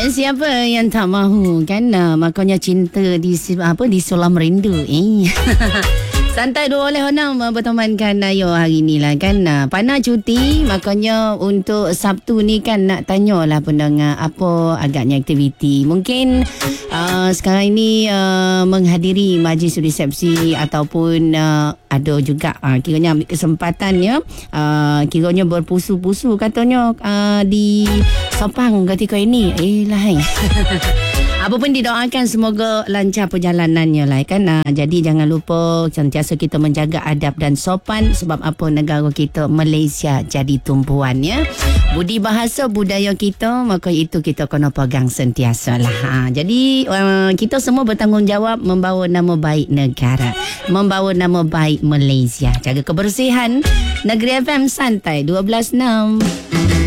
Siapa yang tak mahu kan? Makanya cinta di Sulam Rindu. Santai dua oleh honam bertemankan Ayo hari ni lah kan. Panah cuti, makanya untuk Sabtu ni kan nak tanyalah pendengar apa agaknya aktiviti. Mungkin sekarang ini menghadiri majlis resepsi ataupun ada juga kiranya ambil kesempatannya kiranya berpusu-pusu katanya di Sepang ketika ini. Apa pun didoakan semoga lancar perjalanannya lah kan. Jadi jangan lupa sentiasa kita menjaga adab dan sopan. Sebab apa, negara kita Malaysia jadi tumpuan ya. Budi bahasa budaya kita, maka itu kita kena pegang sentiasa lah. Jadi kita semua bertanggungjawab membawa nama baik negara, membawa nama baik Malaysia. Jaga kebersihan. Negeri FM Santai 12.6.